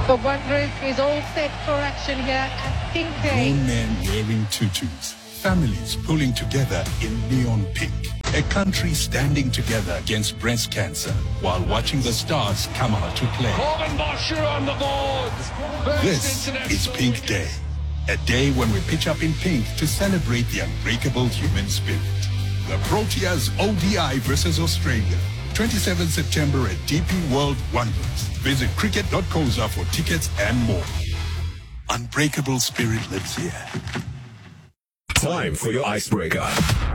The Wanderers is all set for action here at Pink Day. Grown men wearing tutus. Families pulling together in neon pink. A country standing together against breast cancer while watching the stars come out to play. Corbin Bosher on the board. This is Pink Day. A day when we pitch up in pink to celebrate the unbreakable human spirit. The Proteas ODI versus Australia. 27 September at DP World Wonders. Visit cricket.coza for tickets and more. Unbreakable spirit lives here. Time for your icebreaker.